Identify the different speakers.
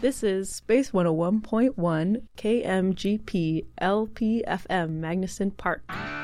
Speaker 1: This is Space 101.1 KMGP LPFM Magnuson Park.